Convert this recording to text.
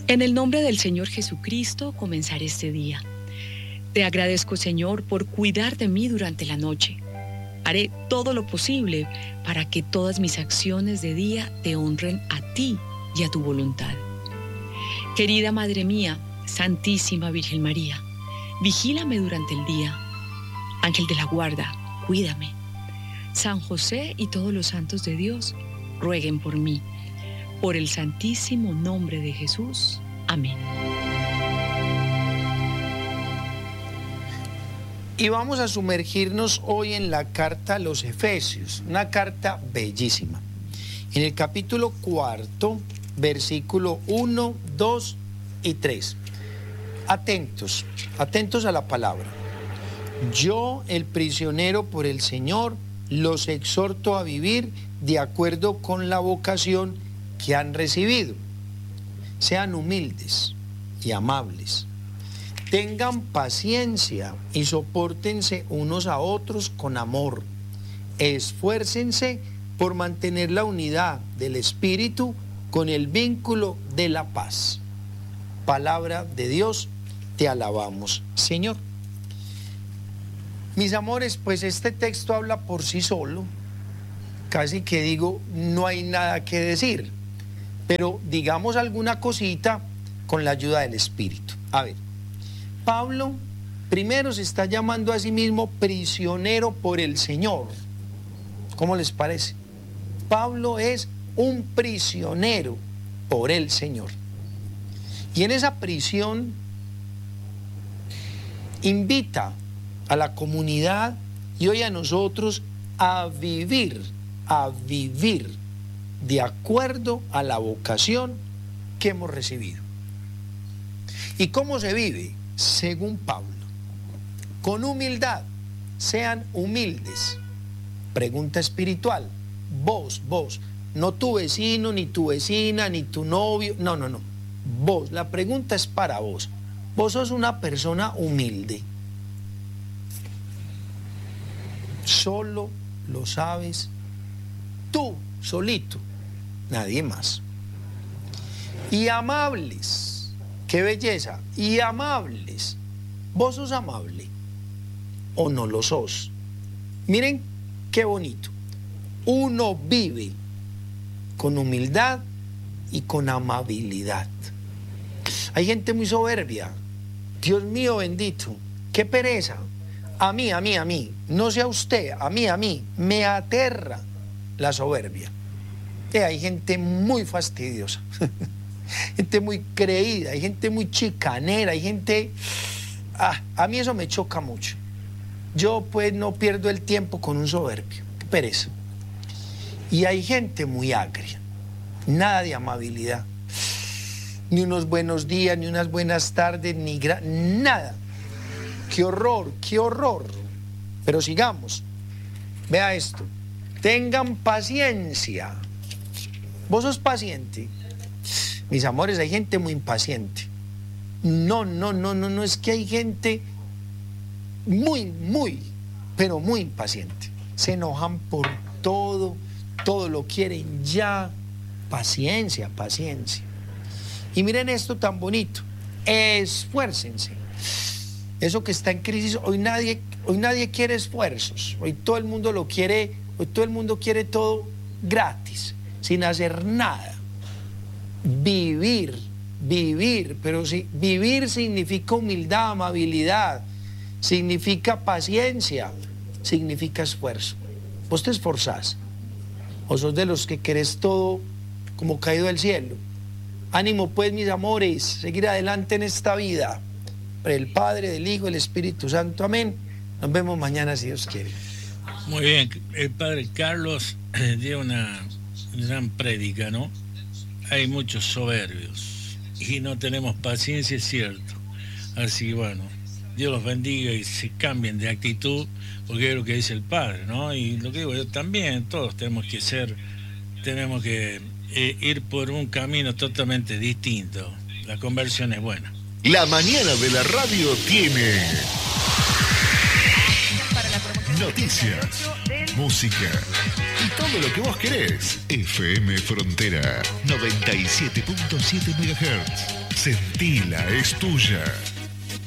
En el nombre del Señor Jesucristo comenzaré este día. Te agradezco, Señor, por cuidar de mí durante la noche. Haré todo lo posible para que todas mis acciones de día te honren a ti y a tu voluntad. Querida Madre mía, Santísima Virgen María, vigílame durante el día. Ángel de la guarda, cuídame. San José y todos los santos de Dios, rueguen por mí. Por el santísimo nombre de Jesús. Amén. Y vamos a sumergirnos hoy en la carta a los Efesios, una carta bellísima. En el capítulo 4, versículo 1, 2 y 3. Atentos, atentos a la palabra. Yo, el prisionero por el Señor, los exhorto a vivir de acuerdo con la vocación que han recibido. Sean humildes y amables. Tengan paciencia y sopórtense unos a otros con amor. Esfuércense por mantener la unidad del Espíritu con el vínculo de la paz. Palabra de Dios, te alabamos, Señor. Mis amores, pues este texto habla por sí solo. Casi que digo, no hay nada que decir. Pero digamos alguna cosita con la ayuda del Espíritu. A ver, Pablo primero se está llamando a sí mismo prisionero por el Señor. ¿Cómo les parece? Pablo es un prisionero por el Señor. Y en esa prisión invita a la comunidad y hoy a nosotros a vivir de acuerdo a la vocación que hemos recibido. ¿Y cómo se vive? Según Pablo, con humildad. Sean humildes. Pregunta espiritual. Vos, no tu vecino, ni tu vecina, ni tu novio, no. Vos, la pregunta es para vos. Vos sos una persona humilde. Solo lo sabes tú, solito, nadie más. Y amables, qué belleza, y amables. ¿Vos sos amable o no lo sos? Miren qué bonito. Uno vive con humildad y con amabilidad. Hay gente muy soberbia. Dios mío bendito, qué pereza. A mí, no sea usted, a mí, me aterra la soberbia. Hay gente muy fastidiosa, gente muy creída, hay gente muy chicanera, hay gente... a mí eso me choca mucho. Yo pues no pierdo el tiempo con un soberbio, qué pereza. Y hay gente muy agria, nada de amabilidad, ni unos buenos días, ni unas buenas tardes, nada. ¡Qué horror, qué horror! Pero sigamos. Vea esto. Tengan paciencia. ¿Vos sos paciente? Mis amores, hay gente muy impaciente. No, es que hay gente pero muy impaciente. Se enojan por todo lo quieren ya. Paciencia. Y miren esto tan bonito. Esfuércense. Eso que está en crisis, hoy nadie quiere esfuerzos, hoy todo el mundo lo quiere, hoy todo el mundo quiere todo gratis, sin hacer nada. Vivir, pero sí, vivir significa humildad, amabilidad, significa paciencia, significa esfuerzo. Vos te esforzás, o sos de los que querés todo como caído del cielo. Ánimo pues, mis amores, seguir adelante en esta vida. El Padre, del Hijo, del Espíritu Santo. Amén. Nos vemos mañana si Dios quiere. Muy bien. El Padre Carlos dio una gran prédica, ¿no? Hay muchos soberbios y no tenemos paciencia, es cierto. Así que bueno, Dios los bendiga y se cambien de actitud, porque es lo que dice el Padre, ¿no? Y lo que digo yo también, todos tenemos que ir por un camino totalmente distinto. La conversión es buena. La mañana de la radio tiene noticias, música y todo lo que vos querés. FM Frontera 97.7 MHz. Sentila, es tuya.